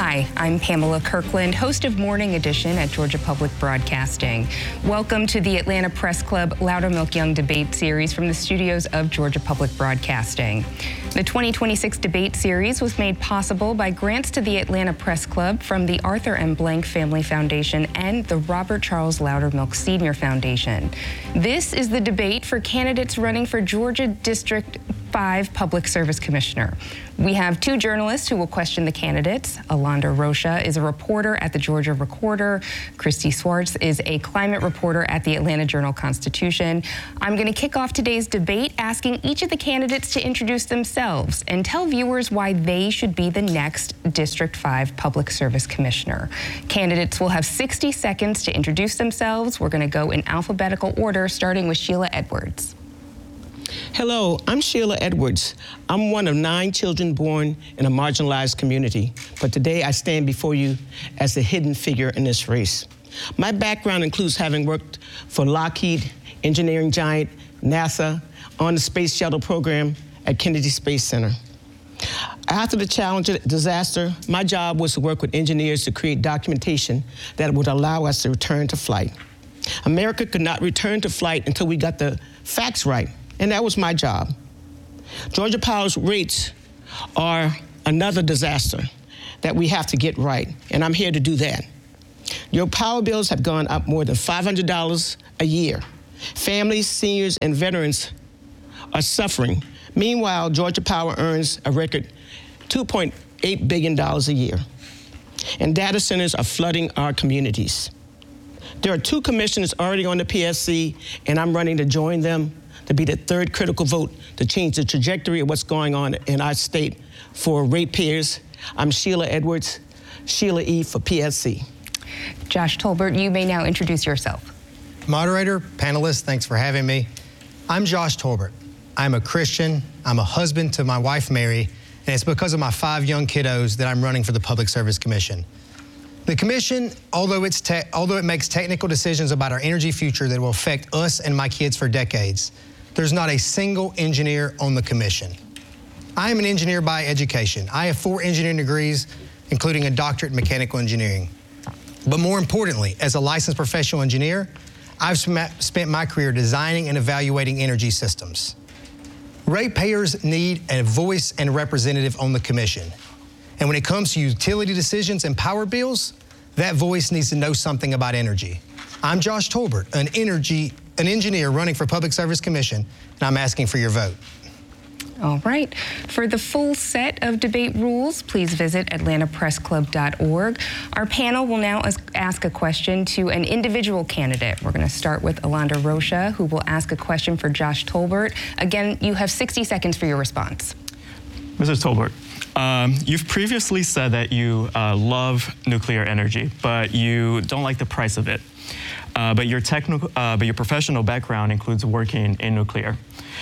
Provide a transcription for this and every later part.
Hi, I'm Pamela Kirkland, host of Morning Edition at Georgia Public Broadcasting. Welcome to the Atlanta Press Club Loudermilk Young Debate Series from the studios of Georgia Public Broadcasting. The 2026 debate series was made possible by grants to the Atlanta Press Club from the Arthur M. Blank Family Foundation and the Robert Charles Loudermilk Senior Foundation. This is the debate for candidates running for Georgia District 5 Public Service Commissioner. We have two journalists who will question the candidates. Alondra Rocha is a reporter at the Georgia Recorder. Christy Swartz is a climate reporter at the Atlanta Journal-Constitution. I'm going to kick off today's debate asking each of the candidates to introduce themselves and tell viewers why they should be the next District 5 Public Service Commissioner. Candidates will have 60 seconds to introduce themselves. We're going to go in alphabetical order, starting with Sheila Edwards. Hello, I'm Sheila Edwards. I'm one of 9 children born in a marginalized community, but today I stand before you as the hidden figure in this race. My background includes having worked for Lockheed, engineering giant, NASA, on the Space Shuttle program at Kennedy Space Center. After the Challenger disaster, my job was to work with engineers to create documentation that would allow us to return to flight. America could not return to flight until we got the facts right. And that was my job. Georgia Power's rates are another disaster that we have to get right, and I'm here to do that. Your power bills have gone up more than $500 a year. Families, seniors, and veterans are suffering. Meanwhile, Georgia Power earns a record $2.8 billion a year. And data centers are flooding our communities. There are 2 commissioners already on the PSC, and I'm running to join them to be the 3rd critical vote to change the trajectory of what's going on in our state for ratepayers. I'm Sheila Edwards, Sheila E. for PSC. Josh Tolbert, you may now introduce yourself. Moderator, panelists, thanks for having me. I'm Josh Tolbert. I'm a Christian, I'm a husband to my wife, Mary, and it's because of my 5 young kiddos that I'm running for the Public Service Commission. The commission, although it makes technical decisions about our energy future that will affect us and my kids for decades, there's not a single engineer on the commission. I am an engineer by education. I have 4 engineering degrees, including a doctorate in mechanical engineering. But more importantly, as a licensed professional engineer, I've spent my career designing and evaluating energy systems. Ratepayers need a voice and representative on the commission. And when it comes to utility decisions and power bills, that voice needs to know something about energy. I'm Josh Tolbert, an engineer running for Public Service Commission, and I'm asking for your vote. All right. For the full set of debate rules, please visit atlantapressclub.org. Our panel will now ask a question to an individual candidate. We're going to start with Alondra Rocha, who will ask a question for Josh Tolbert. Again, you have 60 seconds for your response. Mrs. Tolbert, you've previously said that you love nuclear energy, but you don't like the price of it. But your professional background includes working in nuclear,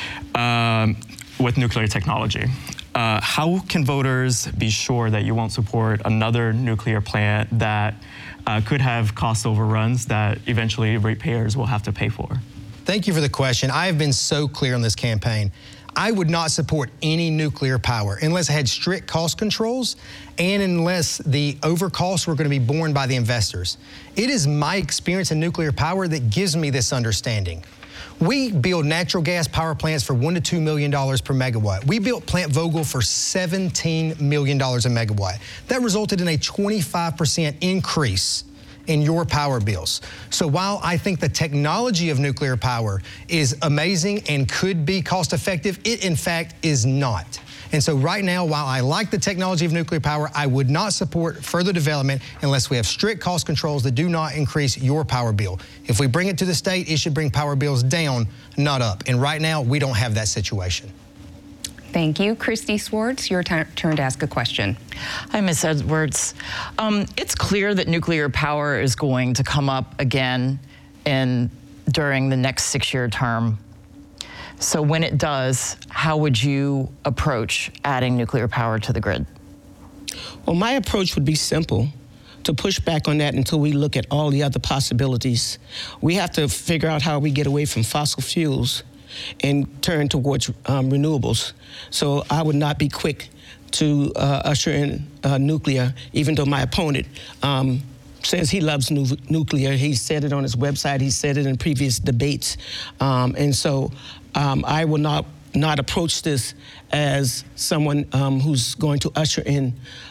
with nuclear technology. How can voters be sure that you won't support another nuclear plant that could have cost overruns that eventually ratepayers will have to pay for? Thank you for the question. I have been so clear on this campaign. I would not support any nuclear power unless it had strict cost controls and unless the overcosts were going to be borne by the investors. It is my experience in nuclear power that gives me this understanding. We build natural gas power plants for $1 to $2 million per megawatt. We built Plant Vogtle for $17 million a megawatt. That resulted in a 25% increase in your power bills. So while I think the technology of nuclear power is amazing and could be cost effective, it in fact is not. And so right now, while I like the technology of nuclear power, I would not support further development unless we have strict cost controls that do not increase your power bill. If we bring it to the state, it should bring power bills down, not up. And right now, we don't have that situation. Thank you. Christy Swartz, your turn to ask a question. Hi, Ms. Edwards. It's clear that nuclear power is going to come up again during the next 6-year term. So when it does, how would you approach adding nuclear power to the grid? Well, my approach would be simple, to push back on that until we look at all the other possibilities. We have to figure out how we get away from fossil fuels and turn towards renewables. So I would not be quick to usher in nuclear, even though my opponent says he loves nuclear. He said it on his website. He said it in previous debates. And so I will not approach this as someone who's going to usher in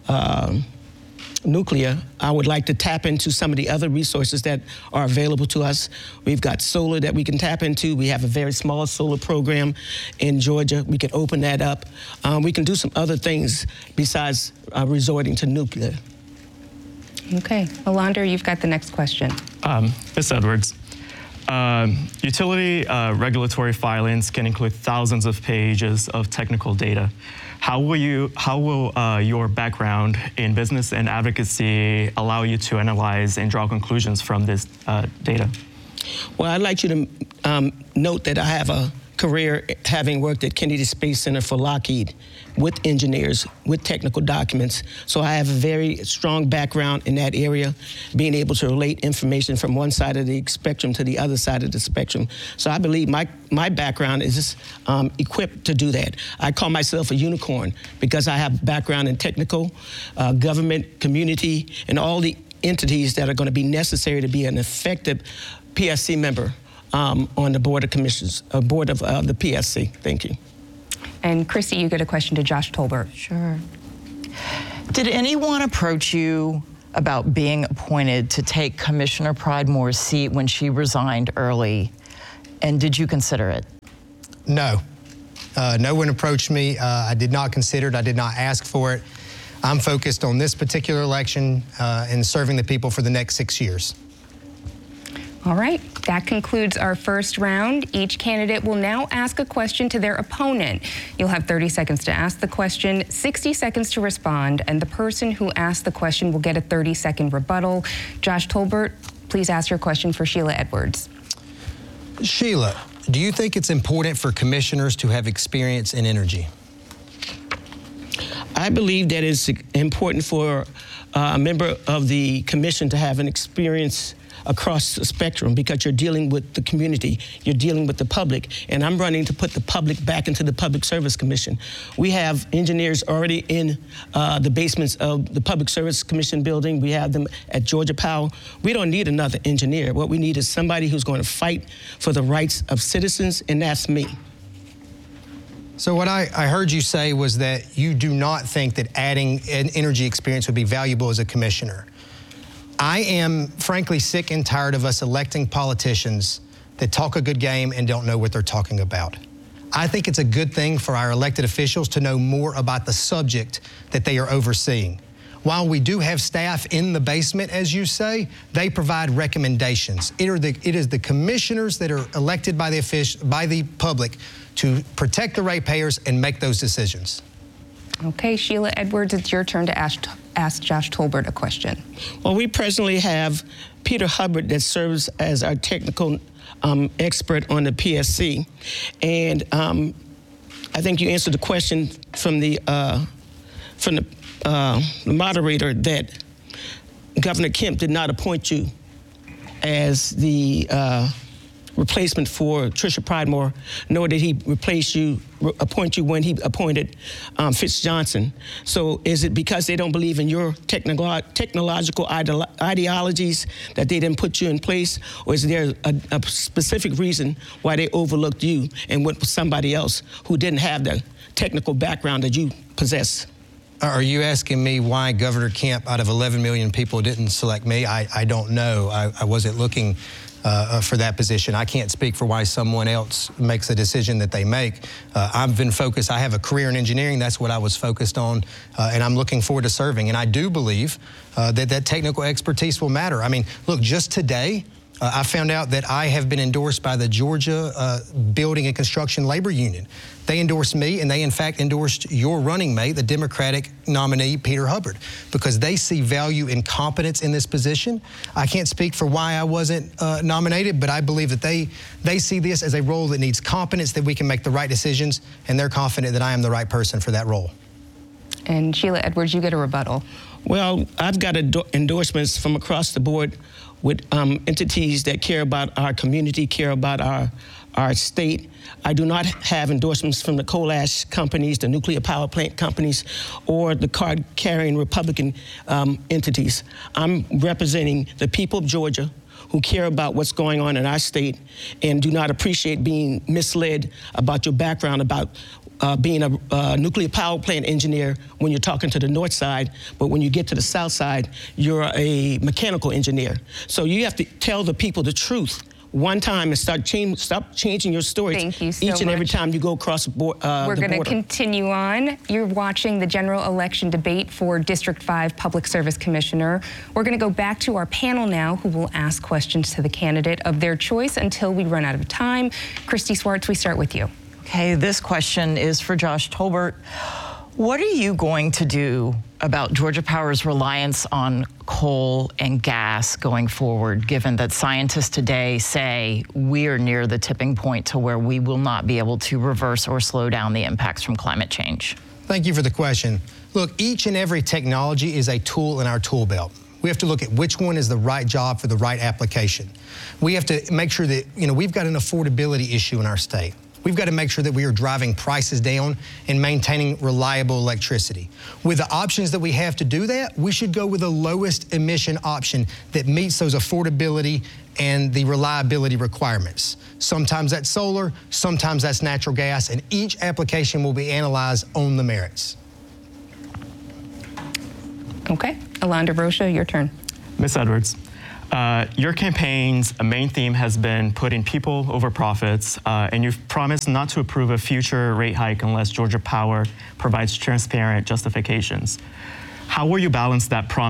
nuclear. I would like to tap into some of the other resources that are available to us. We've got solar that we can tap into. We have a very small solar program in Georgia. We can open that up. We can do some other things besides resorting to nuclear. Okay. Alander, you've got the next question. Ms. Edwards, utility regulatory filings can include thousands of pages of technical data. How will your background in business and advocacy allow you to analyze and draw conclusions from this data? Well, I'd like you to note that I have a career having worked at Kennedy Space Center for Lockheed with engineers, with technical documents. So I have a very strong background in that area, being able to relate information from one side of the spectrum to the other side of the spectrum. So I believe my background is equipped to do that. I call myself a unicorn because I have background in technical, government, community, and all the entities that are going to be necessary to be an effective PSC member on the Board of Commissioners, board of the PSC. Thank you. And Chrissy, you get a question to Josh Tolbert. Sure. Did anyone approach you about being appointed to take Commissioner Pridemore's seat when she resigned early? And did you consider it? No. No one approached me. I did not consider it. I did not ask for it. I'm focused on this particular election and serving the people for the next 6 years. All right, that concludes our first round. Each candidate will now ask a question to their opponent. You'll have 30 seconds to ask the question, 60 seconds to respond, and the person who asked the question will get a 30-second rebuttal. Josh Tolbert, please ask your question for Sheila Edwards. Sheila, do you think it's important for commissioners to have experience in energy? I believe that it's important for a member of the commission to have an experience across the spectrum because you're dealing with the community, you're dealing with the public, and I'm running to put the public back into the Public Service Commission. We have engineers already in the basements of the Public Service Commission building. We have them at Georgia Power. We don't need another engineer. What we need is somebody who's going to fight for the rights of citizens, and that's me. So what I heard you say was that you do not think that adding an energy experience would be valuable as a commissioner. I am frankly sick and tired of us electing politicians that talk a good game and don't know what they're talking about. I think it's a good thing for our elected officials to know more about the subject that they are overseeing. While we do have staff in the basement, as you say, they provide recommendations. It is the commissioners that are elected by the public to protect the ratepayers and make those decisions. Okay, Sheila Edwards, it's your turn to ask Josh Tolbert a question. Well, we presently have Peter Hubbard that serves as our technical expert on the PSC. And I think you answered the question from the moderator that Governor Kemp did not appoint you as the replacement for Tricia Pridemore, nor did he appoint you when he appointed Fitz Johnson. So is it because they don't believe in your technological ideologies that they didn't put you in place, or is there a specific reason why they overlooked you and went with somebody else who didn't have the technical background that you possess? Are you asking me why Governor Kemp, out of 11 million people, didn't select me? I don't know. I wasn't looking for that position. I can't speak for why someone else makes a decision that they make. I've been focused. I have a career in engineering. That's what I was focused on, and I'm looking forward to serving. And I do believe that technical expertise will matter. I mean, look, just today, I found out that I have been endorsed by the Georgia Building and Construction Labor Union. They endorsed me, and they, in fact, endorsed your running mate, the Democratic nominee, Peter Hubbard, because they see value and competence in this position. I can't speak for why I wasn't nominated, but I believe that they see this as a role that needs competence, that we can make the right decisions, and they're confident that I am the right person for that role. And Sheila Edwards, you get a rebuttal. Well, I've got endorsements from across the board with entities that care about our community, care about our our state. I do not have endorsements from the coal ash companies, the nuclear power plant companies, or the card-carrying Republican entities. I'm representing the people of Georgia who care about what's going on in our state and do not appreciate being misled about your background, about being a nuclear power plant engineer when you're talking to the north side, but when you get to the south side, you're a mechanical engineer. So you have to tell the people the truth one time and stop changing your stories. Thank you so each and every much. time you go across the border. We're going to continue on. You're watching the general election debate for District 5 Public Service Commissioner. We're going to go back to our panel now, who will ask questions to the candidate of their choice until we run out of time. Christy Swartz, we start with you. Okay, this question is for Josh Tolbert. What are you going to do about Georgia Power's reliance on coal and gas going forward, given that scientists today say we are near the tipping point to where we will not be able to reverse or slow down the impacts from climate change? Thank you for the question. Look, each and every technology is a tool in our tool belt. We have to look at which one is the right job for the right application. We have to make sure that, we've got an affordability issue in our state. We've got to make sure that we are driving prices down and maintaining reliable electricity. With the options that we have to do that, we should go with the lowest emission option that meets those affordability and the reliability requirements. Sometimes that's solar, sometimes that's natural gas, and each application will be analyzed on the merits. Okay, Alondra Rocha, your turn. Ms. Edwards, your campaign's main theme has been putting people over profits, and you've promised not to approve a future rate hike unless Georgia Power provides transparent justifications. How will you balance that promise